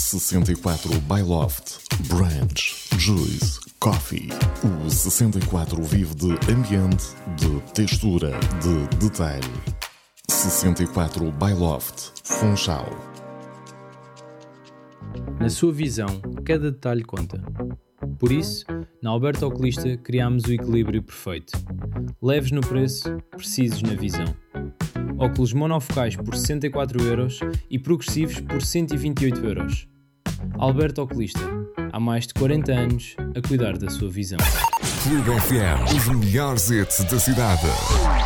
64 Byloft, Branch, Juice, Coffee. O 64 vive de ambiente, de textura, de detalhe. 64 Byloft, Funchal. Na sua visão, cada detalhe conta. Por isso, na Alberto Oculista criámos o equilíbrio perfeito. Leves no preço, precisos na visão. Óculos monofocais por 64€ e progressivos por 128€. Alberto Oculista, há mais de 40 anos a cuidar da sua visão. Clube FM, os melhores hits da cidade.